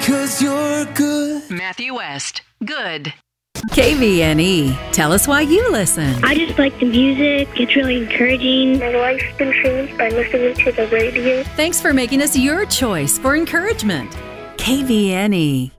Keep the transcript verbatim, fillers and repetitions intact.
'cause you're good. Matthew West, good. K V N E. Tell us why you listen. I just like the music. It's really encouraging. My life's been changed by listening to the radio. Thanks for making us your choice for encouragement. K V N E.